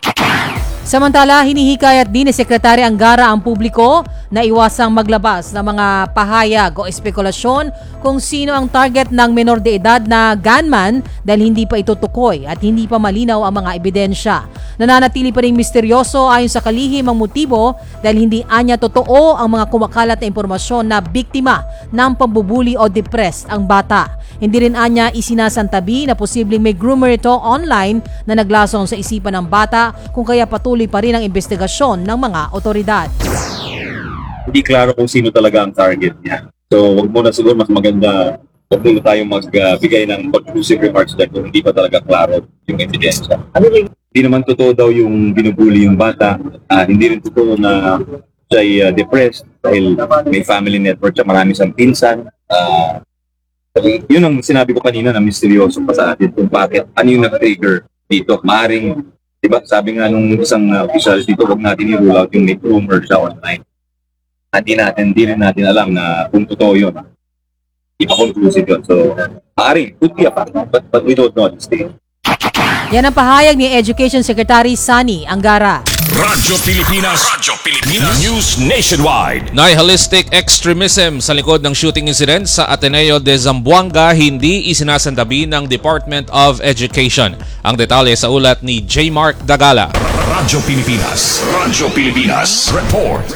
Samantala, hinihikayat din ni Sekretary Angara ang publiko na iwasang maglabas ng mga pahayag o espekulasyon kung sino ang target ng menor de edad na gunman dahil hindi pa ito tukoy at hindi pa malinaw ang mga ebidensya. Nananatili pa ring misteryoso ayon sa kalihim ang motibo dahil hindi anya totoo ang mga kumakalat na impormasyon na biktima ng pambubuli o depressed ang bata. Hindi rin anya isinasantabi na posibleng may groomer ito online na naglasong sa isipan ng bata kung kaya patuloy pa rin ang investigasyon ng mga otoridad. Hindi klaro kung sino talaga ang target niya. So, wag muna siguro mas maganda wag muna tayong magbigay ng conclusive remarks dahil kung hindi pa talaga klaro yung ebidensya. Ano rin? Hindi naman totoo daw yung binubuli yung bata. Uh, hindi rin totoo na siya'y uh, depressed dahil may family network siya, marami siyang pinsan. Uh, yun ang sinabi ko kanina na misteryoso pa sa atin kung bakit, ano yung nag-trigger dito. Maaring, diba, sabi nga nung isang uh, official dito, huwag natin i-rule out yung may rumor siya online. Hindi natin, hindi rin natin alam na kung totoo yun. Hindi pa conclusive yun. So, maaring, could be a fact, but, but we don't know at this stage. Yan ang pahayag ni Education Secretary Sani Angara. Radyo Pilipinas, Radyo Pilipinas News Nationwide. Nihilistic extremism sa likod ng shooting incident sa Ateneo de Zamboanga hindi isinasantabi ng Department of Education. Ang detalye sa ulat ni J. Mark Dagala. Radyo Pilipinas, Radyo Pilipinas Report.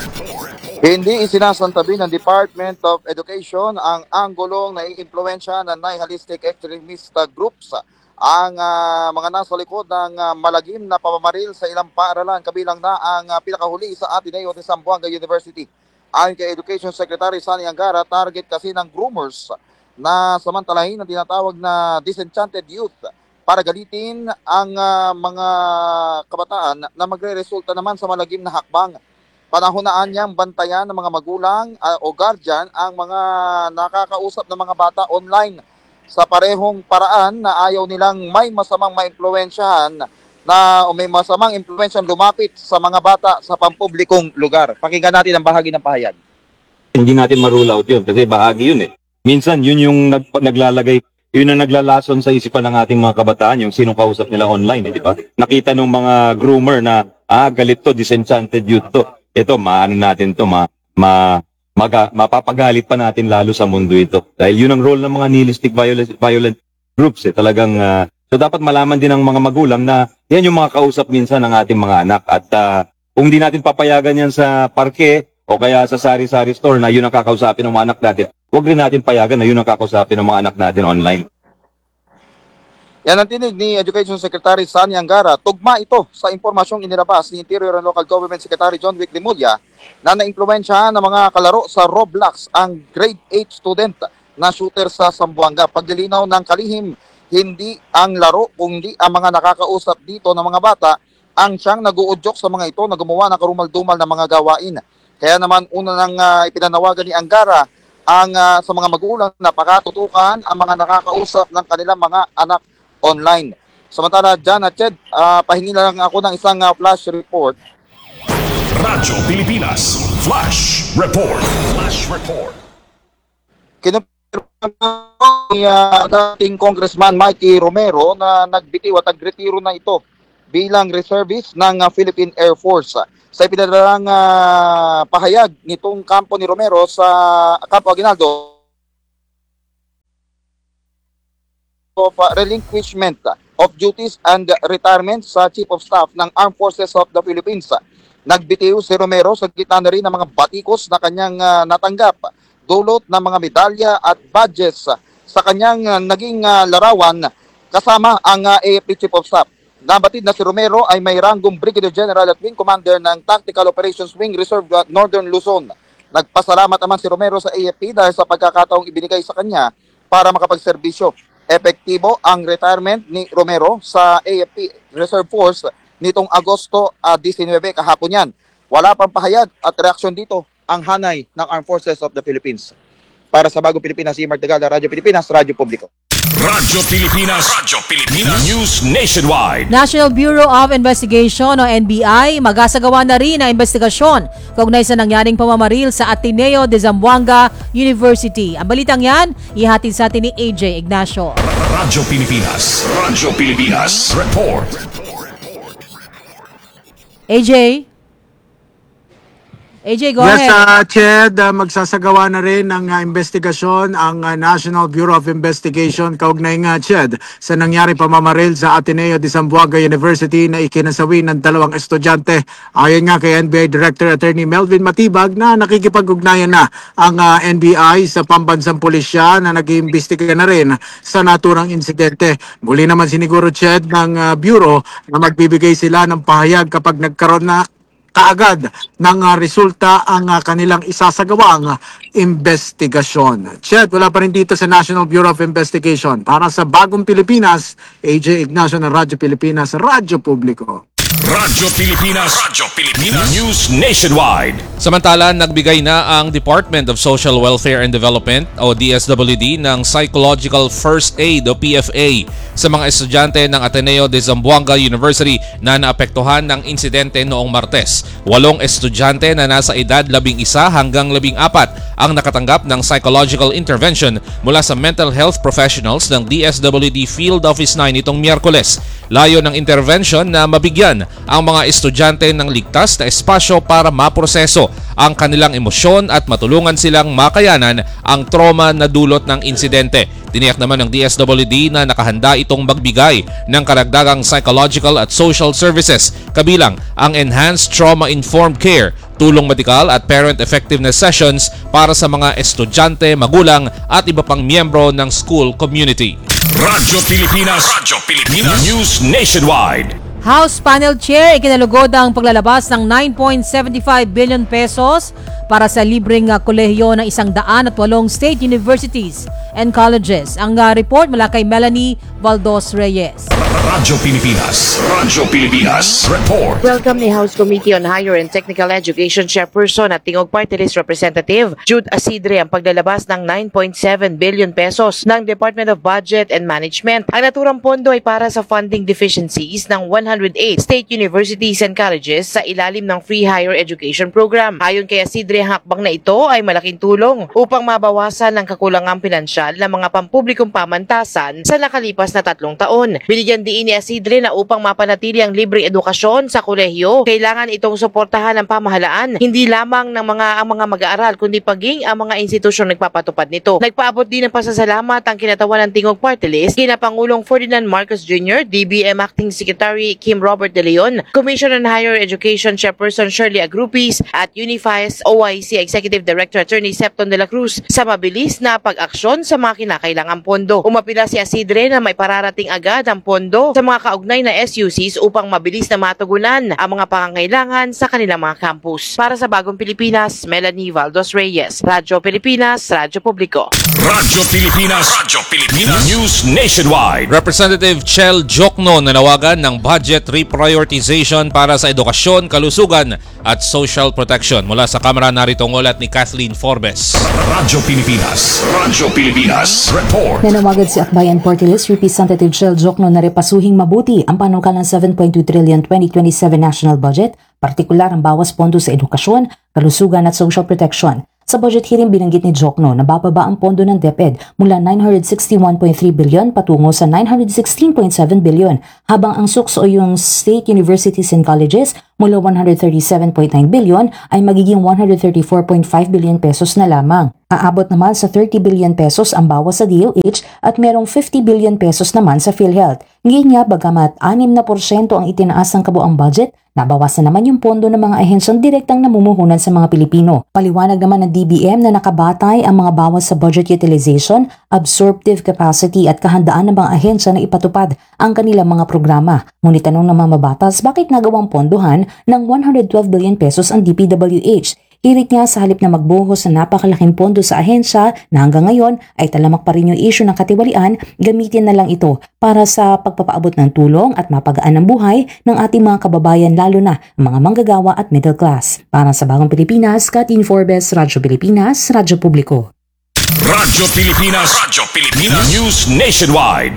Hindi isinasantabi ng Department of Education ang anggulong na iimpluwensya ng nihilistic extremist groups ang uh, mga nasa likod ng uh, malagim na pamamaril sa ilang paaralan kabilang na ang uh, pinakahuli sa Ateneo de Zamboanga University. Ayon kay Education Secretary Sani Angara, target kasi ng groomers na samantalahin ang tinatawag na disenchanted youth para galitin ang uh, mga kabataan na magre-resulta naman sa malagim na hakbang. Panahonaan niyang bantayan ng mga magulang uh, o guardian ang mga nakakausap ng mga bata online sa parehong paraan na ayaw nilang may masamang maimpluwensyahan na o may masamang impluwensyahan lumapit sa mga bata sa pampublikong lugar. Pakinggan natin ang bahagi ng pahayag. Hindi natin ma-rule out yun kasi bahagi yun eh. Minsan yun yung nag, naglalagay, yun ang naglalason sa isipan ng ating mga kabataan, yung sinong kausap nila online, eh, di ba? Nakita nung mga groomer na, ah, galit to, disenchanted youth to. Ito, maano natin to, ma, ma, Maga, mapapagalit pa natin lalo sa mundo ito. Dahil yun ang role ng mga nihilistic violent, violent groups. Eh. Talagang, uh, so dapat malaman din ng mga magulang na yan yung mga kausap minsan ng ating mga anak. At uh, kung di natin papayagan yan sa parke o kaya sa sari-sari store na yun ang kakausapin ng mga anak natin, huwag rin natin payagan na yun ang kakausapin ng mga anak natin online. Yan ang tinig ni Education Secretary Sani Angara. Tugma ito sa impormasyong inilabas ni Interior and Local Government Secretary John Wick Limulia na naimpluwensyahan ng mga kalaro sa Roblox ang grade eight student na shooter sa Zamboanga. Paglilinaw ng kalihim, hindi ang laro kundi ang mga nakakausap dito ng mga bata ang siyang nag-uudyok sa mga ito na gumawa ng karumal-dumal na mga gawain. Kaya naman una nang uh, ipinanawagan ni Angara ang uh, sa mga magulang na pakatutukan ang mga nakakausap ng kanilang mga anak online. Samantala, Jan at Ched, uh, pahingi na lang ako ng isang uh, flash report. Radyo Pilipinas Flash Report. Flash Report. Kinumpirma ni uh, dating Congressman Mikey Romero na nagbitiw at nagretiro na ito bilang reservist ng uh, Philippine Air Force. Sa ipinadalang uh, pahayag nitong kampo ni Romero sa Campo Aguinaldo, of uh, relinquishment of duties and retirement sa Chief of Staff ng Armed Forces of the Philippines. Nagbitiw si Romero sa gitna na rin ng mga batikos na kanyang uh, natanggap, dulot ng mga medalya at badges sa kanyang uh, naging uh, larawan kasama ang uh, A F P Chief of Staff. Nabatid na si Romero ay may ranggong Brigadier General at Wing Commander ng Tactical Operations Wing Reserve Northern Luzon. Nagpasalamat naman si Romero sa A F P dahil sa pagkakataong ibinigay sa kanya para makapagserbisyo. Epektibo ang retirement ni Romero sa A F P Reserve Force nitong Agosto uh, nineteen kahapon yan. Wala pang pahayag at reaksyon dito ang hanay ng Armed Forces of the Philippines. Para sa Bagong Pilipinas, si Mark Dagala, Radyo Pilipinas, Radyo Publiko. Radyo Pilipinas. Radyo Pilipinas. News Nationwide. National Bureau of Investigation o N B I magasagawa na rin ang investigasyon kaugnay sa nangyaring pamamaril sa Ateneo de Zamboanga University. Ang balitang yan, ihatid sa atin ni A J Ignacio. Radyo Pilipinas. Radyo Pilipinas. Report. A J? A J, go yes, ahead. Yes, uh, Ched, uh, magsasagawa na rin ng uh, investigasyon ang uh, National Bureau of Investigation kaugnay nga, Ched, sa nangyari pamamaril sa Ateneo de Zamboanga University na ikinasawi ng dalawang estudyante. Ayon nga kay N B I Director Attorney Melvin Matibag na nakikipag-ugnayan na ang uh, N B I sa pambansang pulisya na nag-iimbestiga na rin sa naturang insidente. Muli naman siniguro, Ched, ng uh, Bureau na magbibigay sila ng pahayag kapag nagkaroon na kaagad ng uh, resulta ang uh, kanilang isasagawang investigasyon. Chet, wala pa rin dito sa National Bureau of Investigation. Para sa Bagong Pilipinas, A J Ignacio ng Radyo Pilipinas, Radyo Publiko. Radyo Pilipinas. Radyo Pilipinas. News Nationwide. Samantala, nagbigay na ang Department of Social Welfare and Development o D S W D ng Psychological First Aid o P F A sa mga estudyante ng Ateneo de Zamboanga University na naapektuhan ng insidente noong Martes. Walong estudyante na nasa edad labing isa hanggang labing apat ang nakatanggap ng psychological intervention mula sa mental health professionals ng D S W D Field Office nine itong Miyerkules. Layo ng intervention na mabigyan ang mga estudyante ng ligtas na espasyo para maproseso ang kanilang emosyon at matulungan silang makayanan ang trauma na dulot ng insidente. Tiniyak naman ng D S W D na nakahanda itong magbigay ng karagdagang psychological at social services kabilang ang Enhanced Trauma-Informed Care, tulong medikal at parent effectiveness sessions para sa mga estudyante, magulang at iba pang miyembro ng school community. Radyo Pilipinas. Radyo Pilipinas. News Nationwide. House Panel Chair ikinalugod ang paglalabas ng nine point seven five billion pesos para sa libreng uh, kolehiyo ng isang daan at walong state universities and colleges. Ang uh, report mula kay Melanie Valdos Reyes. Radyo Pilipinas. Radyo Pilipinas. Report. Welcome ni House Committee on Higher and Technical Education Chairperson at Tingog Party List Representative Jude Asidre ang paglalabas ng nine point seven billion pesos ng Department of Budget and Management. Ang naturang pondo ay para sa funding deficiencies ng one hundred eight state universities and colleges sa ilalim ng Free Higher Education Program. Ayon kay Asidre, ang hakbang na ito ay malaking tulong upang mabawasan ang kakulangang pinansyal ng mga pampublikong pamantasan sa nakalipas na tatlong taon. Binigyan din ni Asidre na upang mapanatili ang libreng edukasyon sa kolehiyo, kailangan itong suportahan ng pamahalaan, hindi lamang ng mga ang mga mag-aaral kundi paging ang mga institusyon nagpapatupad nito. Nagpaabot din ng pasasalamat ang kinatawan ng Tingog Party List kina Pangulong Ferdinand Marcos Junior, D B M Acting Secretary Kim Robert De Leon, Commission on Higher Education Chairperson Shirley Agrupis at Unifies O Tinuway si Executive Director Attorney Septon de la Cruz sa mabilis na pag-aksyon sa mga kinakailangang pondo. Umapila si Asidre na may pararating agad ang pondo sa mga kaugnay na S U Cs upang mabilis na matugunan ang mga pangangailangan sa kanilang mga campus. Para sa Bagong Pilipinas, Melanie Valdos Reyes, Radyo Pilipinas, Radyo Publiko. Radyo Pilipinas, Radyo Pilipinas, News Nationwide. Representative Chel Jokno nanawagan ng budget reprioritization para sa edukasyon, kalusugan at social protection. Mula sa Kamara, narito ang ulat ni Kathleen Forbes. Radyo Pilipinas, Radyo Pilipinas, Report. Nanawagan si Akbayan Party List Representative Chel Jokno na repasuhing mabuti ang panukalang seven point two trillion twenty twenty-seven national budget, partikular ang bawas pondo sa edukasyon, kalusugan at social protection. Sa budget hearing, binanggit ni Jokno na bababa ang pondo ng DepEd mula nine hundred sixty-one point three billion patungo sa nine hundred sixteen point seven billion, habang ang sukso o yung state universities and colleges mula one hundred thirty-seven point nine billion ay magiging one hundred thirty-four point five billion pesos na lamang. Aabot naman sa thirty billion pesos ang bawas sa D O H at merong fifty billion pesos naman sa PhilHealth. Ngayon niya, bagamat six na porsyento ang itinaas ng kabuang budget, nabawasan naman yung pondo ng mga ahensyang direktang namumuhunan sa mga Pilipino. Paliwanag naman ng D B M na nakabatay ang mga bawas sa budget utilization, absorptive capacity at kahandaan ng mga ahensya na ipatupad ang kanilang mga programa. Ngunit tanong ng mga mabatas, bakit nagawang pondohan ng one hundred twelve billion pesos ang D P W H? Hirit niya sa halip na magbuhos ng napakalaking pondo sa ahensya na hanggang ngayon ay talamak pa rin yung issue ng katiwalian, gamitin na lang ito para sa pagpapaabot ng tulong at mapagaan ng buhay ng ating mga kababayan, lalo na ang mga manggagawa at middle class. Para sa Bagong Pilipinas, Kathleen Forbes, Radyo Pilipinas, Radyo Publiko. Radyo Pilipinas, Radyo Pilipinas, News Nationwide.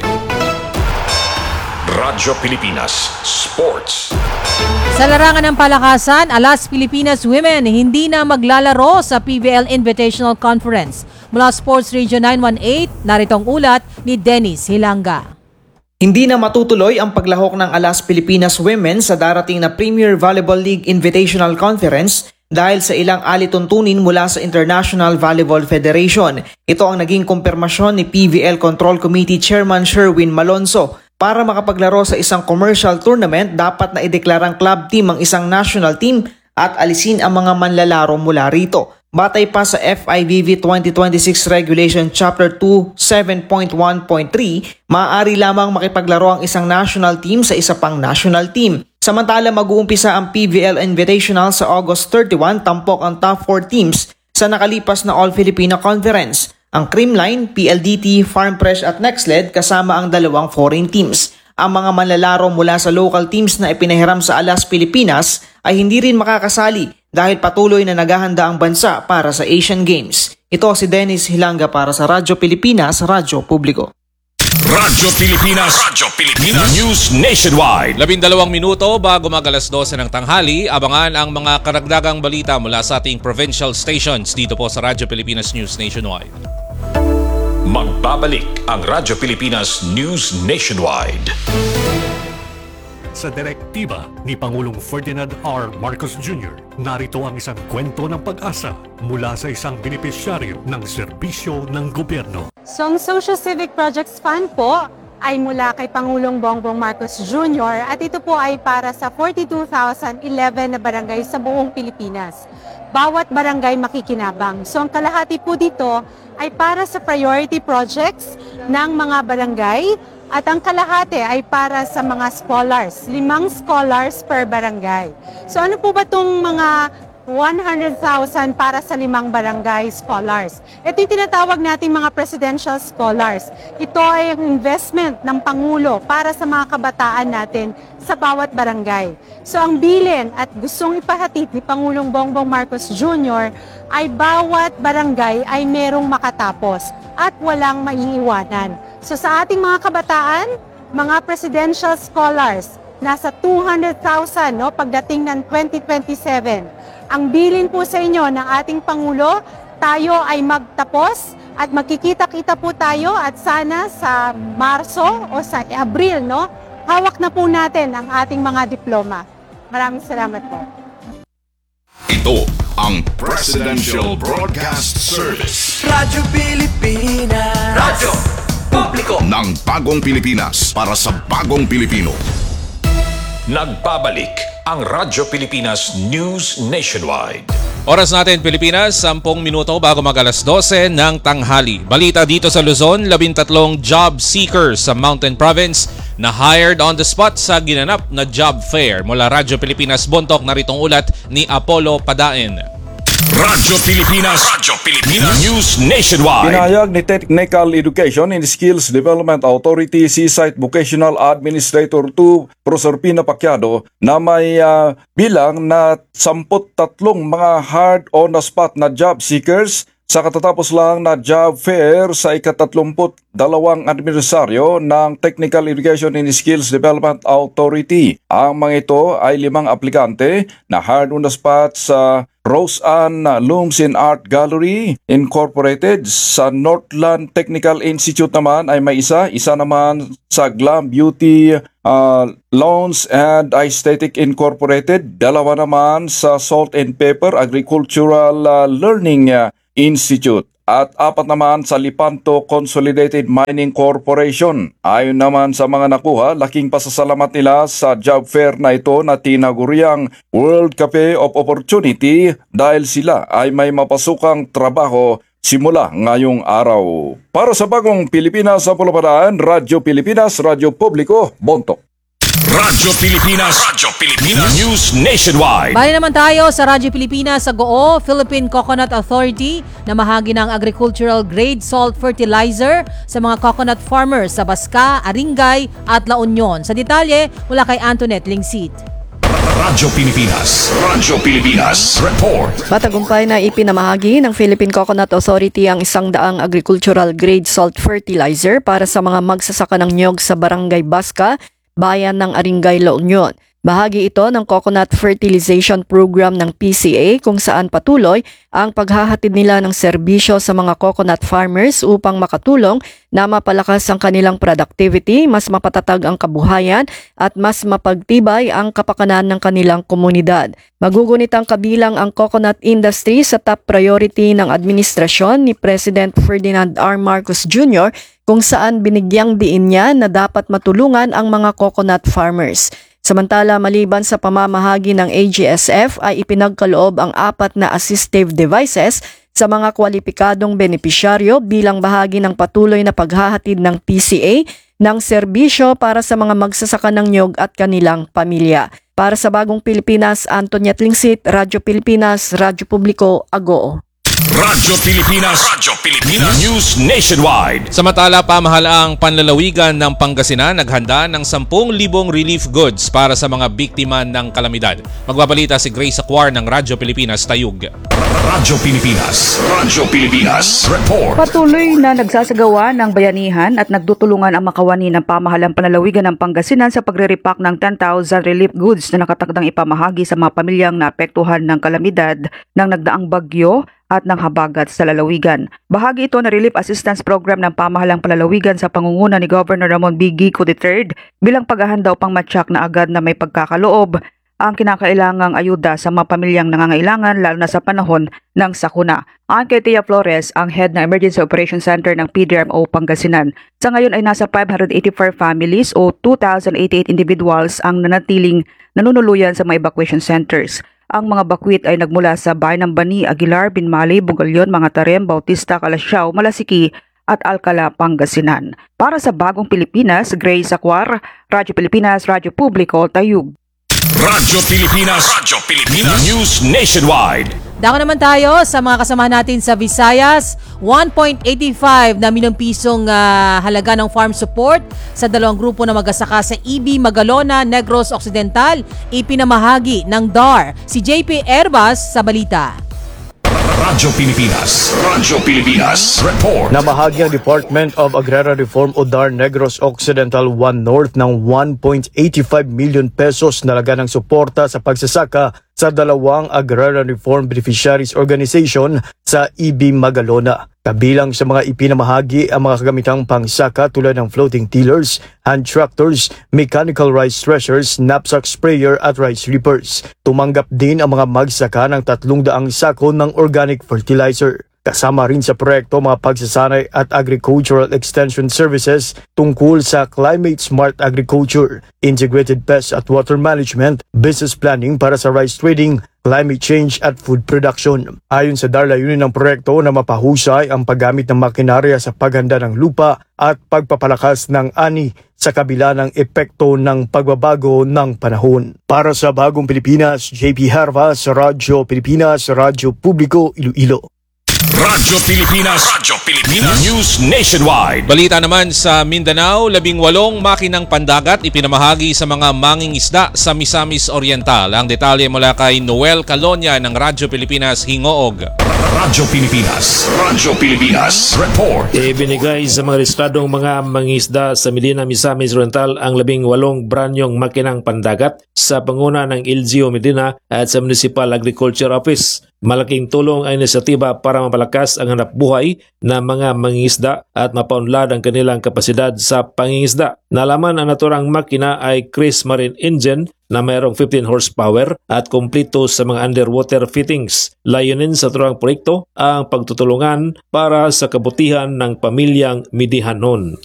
Radyo Pilipinas, Sports. Sa larangan ng palakasan, Alas Pilipinas Women hindi na maglalaro sa P V L Invitational Conference. Mula Sports Region nine one eight, narito ang ulat ni Dennis Hilanga. Hindi na matutuloy ang paglahok ng Alas Pilipinas Women sa darating na Premier Volleyball League Invitational Conference dahil sa ilang alituntunin mula sa International Volleyball Federation. Ito ang naging kumpirmasyon ni P V L Control Committee Chairman Sherwin Malonzo. Para makapaglaro sa isang commercial tournament, dapat na ideklarang club team ang isang national team at alisin ang mga manlalaro mula rito. Batay pa sa F I V V twenty twenty-six Regulation Chapter two seven point one point three, maaari lamang makipaglaro ang isang national team sa isa pang national team. Samantala, mag-uumpisa ang P V L Invitational sa August thirty-first, tampok ang top four teams sa nakalipas na All-Filipino Conference. Ang Creamline, P L D T, FarmFresh at NextLed kasama ang dalawang foreign teams. Ang mga manlalaro mula sa local teams na ipinahiram sa Alas Pilipinas ay hindi rin makakasali dahil patuloy na naghahanda ang bansa para sa Asian Games. Ito si Dennis Hilanga para sa Radyo Pilipinas, Radyo Publiko. Radyo Pilipinas, Radyo Pilipinas, News Nationwide. Labindalawang minuto bago mag alas dose ng tanghali, abangan ang mga karagdagang balita mula sa ating provincial stations dito po sa Radyo Pilipinas News Nationwide. Magbabalik ang Radyo Pilipinas News Nationwide. Sa direktiba ni Pangulong Ferdinand R. Marcos Junior, narito ang isang kwento ng pag-asa mula sa isang benepisyaryo ng serbisyo ng gobyerno. So ang Social Civic Projects Fund po ay mula kay Pangulong Bongbong Marcos Junior at ito po ay para sa forty-two thousand eleven na barangay sa buong Pilipinas. Bawat barangay makikinabang. So ang kalahati po dito ay para sa priority projects ng mga barangay at ang kalahati ay para sa mga scholars, limang scholars per barangay. So ano po ba itong mga one hundred thousand para sa limang barangay scholars? Ito yung tinatawag nating mga presidential scholars. Ito ay ang investment ng Pangulo para sa mga kabataan natin sa bawat barangay. So ang bilin at gustong ipahatid ni Pangulong Bongbong Marcos Junior ay bawat barangay ay merong makatapos at walang maiiwanan. So sa ating mga kabataan, mga presidential scholars, nasa two hundred thousand no, pagdating ng twenty twenty-seven. Ang bilin po sa inyo ng ating Pangulo, tayo ay magtapos at magkikita-kita po tayo at sana sa Marso o sa Abril, no, hawak na po natin ang ating mga diploma. Maraming salamat po. Ito ang Presidential Broadcast Service. Radyo Pilipinas. Radyo Publiko. Ng bagong Pilipinas para sa bagong Pilipino. Nagbabalik ang Radyo Pilipinas News Nationwide. Oras natin Pilipinas, sampung minuto bago mag alas dose ng tanghali. Balita dito sa Luzon, labintatlong job seekers sa Mountain Province na hired on the spot sa ginanap na job fair. Mula Radyo Pilipinas Bontok, naritong ulat ni Apollo Padain. Radyo Pilipinas, Radyo Pilipinas News Nationwide. Pinahayag ni Technical Education and Skills Development Authority Seaside Vocational Administrator two Proserpina Pacquiao na may uh, bilang na samput-tatlong mga hard on the spot na job seekers sa katatapos lang na job fair sa ikatatlumput dalawang anibersaryo ng Technical Education and Skills Development Authority. Ang mga ito ay limang aplikante na hard on the spot sa Rose Ann Looms and Art Gallery Incorporated. Sa Northland Technical Institute naman ay may isa, isa naman sa Glam Beauty uh, Loans and Aesthetic Incorporated, dalawa naman sa Salt and Pepper Agricultural uh, Learning uh, Institute, at apat naman sa Lipanto Consolidated Mining Corporation. Ayon naman sa mga nakuha, laking pasasalamat nila sa job fair na ito na tinaguriang World Cafe of Opportunity dahil sila ay may mapasukang trabaho simula ngayong araw. Para sa Bagong Pilipinas sa Pulapadaan, Radyo Pilipinas, Radyo Publiko, Bontok. Radyo Pilipinas, Radyo Pilipinas News Nationwide. Bali naman tayo sa Radyo Pilipinas sa G O O, Philippine Coconut Authority na mahagi ng agricultural grade salt fertilizer sa mga coconut farmers sa Basca, Aringay at La Union. Sa detalye, mula kay Antoinette Lingsit. Radyo Pilipinas, Radyo Pilipinas Report. Matagumpay na ipinamahagi ng Philippine Coconut Authority ang isang daang agricultural grade salt fertilizer para sa mga magsasaka ng niyog sa Barangay Basca, bayan ng Aringay, La Union. Bahagi ito ng Coconut Fertilization Program ng P C A kung saan patuloy ang paghahatid nila ng serbisyo sa mga coconut farmers upang makatulong na mapalakas ang kanilang productivity, mas mapatatag ang kabuhayan at mas mapagtibay ang kapakanan ng kanilang komunidad. Magugunit ang kabilang ang coconut industry sa top priority ng administrasyon ni President Ferdinand R. Marcos Junior kung saan binigyang diin niya na dapat matulungan ang mga coconut farmers. Samantala, maliban sa pamamahagi ng A G S F ay ipinagkaloob ang apat na assistive devices sa mga kwalipikadong benepisyaryo bilang bahagi ng patuloy na paghahatid ng P C A ng serbisyo para sa mga magsasaka ng niyog at kanilang pamilya. Para sa Bagong Pilipinas, Antoinette Lingsit, Radyo Pilipinas, Radyo Publiko, Agoo. Radyo Pilipinas, Radyo Pilipinas News Nationwide. Samantala, pamahalaang panlalawigan ng Pangasinan naghanda ng sampung libong relief goods para sa mga biktima ng kalamidad. Magbabalita si Grace Acuar ng Radyo Pilipinas, Tayug. Radyo Pilipinas, Radyo Pilipinas Report. Patuloy na nagsasagawa ng bayanihan at nagtutulungan ang makawani ng pamahalang panlalawigan ng Pangasinan sa pagre-repack ng ten thousand relief goods na nakatakdang ipamahagi sa mga pamilyang naapektuhan ng kalamidad ng nagdaang bagyo at ng habagat sa lalawigan. Bahagi ito na Relief Assistance Program ng pamahalang palalawigan sa pangunguna ni Governor Ramon B. Gico the third bilang paghahanda upang matyak na agad na may pagkakaloob ang kinakailangang ayuda sa mga pamilyang nangangailangan lalo na sa panahon ng sakuna. Ayon kay Tia Flores, ang head ng Emergency Operations Center ng P D R M O Pangasinan, sa ngayon ay nasa five hundred eighty-four families o two thousand eighty-eight individuals ang nanatiling nanunuluyan sa mga evacuation centers. Ang mga bakwit ay nagmula sa bayan ng Bani, Aguilar, Binmali, Bugalyon, Mga Tarem, Bautista, Calasiao, Malasiki at Alcala, Pangasinan. Para sa Bagong Pilipinas, Grace Acuar, Radyo Pilipinas, Radyo Publiko, Tayug. Radyo Pilipinas, Radyo Pilipinas News Nationwide. Dako naman tayo sa mga kasama natin sa Visayas. one point eight five na milyong pisong uh, halaga ng farm support sa dalawang grupo na mag-asaka sa E B Magalona, Negros Occidental, ipinamahagi ng D A R. Si J P Erbas sa balita. Radyo Pilipinas, Radyo Pilipinas Report. Namahagi ang Department of Agrarian Reform o D A R Negros Occidental one North ng one point eight five million pesos na laga ng suporta sa pagsasaka sa dalawang Agrarian Reform Beneficiaries Organization sa E B Magalona. Kabilang sa mga ipinamahagi ang mga kagamitang pangsaka tulad ng floating tillers, hand tractors, mechanical rice threshers, knapsack sprayer at rice reapers. Tumanggap din ang mga magsaka ng tatlong daang sako ng organic fertilizer. Kasama rin sa proyekto mga pagsasanay at agricultural extension services tungkol sa climate smart agriculture, integrated pest at water management, business planning para sa rice trading, climate change at food production. Ayon sa D A R, layunin ng proyekto na mapahusay ang paggamit ng makinarya sa paghanda ng lupa at pagpapalakas ng ani sa kabila ng epekto ng pagbabago ng panahon. Para sa Bagong Pilipinas, J P Harvas, Radyo Pilipinas, Radyo Publiko, Iloilo. Radyo Pilipinas, Radyo Pilipinas, News Nationwide. Balita naman sa Mindanao, labing walong makinang pandagat ipinamahagi sa mga mangingisda sa Misamis Oriental. Ang detalye mula kay Noel Calonia ng Radyo Pilipinas, Hingoog. Radyo Pilipinas, Radyo Pilipinas, Report. Ibinigay sa mga rehistradong mga mangingisda sa Medina, Misamis Oriental ang labing walong branyong makinang pandagat sa panguna ng L G O Medina at sa Municipal Agriculture Office. Malaking tulong ang inisyatiba para mapalakas ang hanapbuhay ng mga mangingisda at mapaunlad ang kanilang kapasidad sa pangingisda. Nalaman ang naturang makina ay Chris Marine Engine na mayroong fifteen horsepower at kumpleto sa mga underwater fittings. Layunin sa naturang proyekto ang pagtutulungan para sa kabutihan ng pamilyang Midihanon.